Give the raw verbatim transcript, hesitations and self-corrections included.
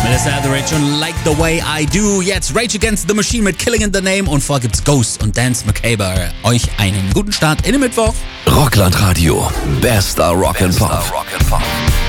Melissa Etheridge und Like the Way I Do. Jetzt Rage Against the Machine mit Killing in the Name und vor gibt's Ghost und Dance Macabre. Euch einen guten Start in den Mittwoch. Rockland Radio. Bester Rock and Pop.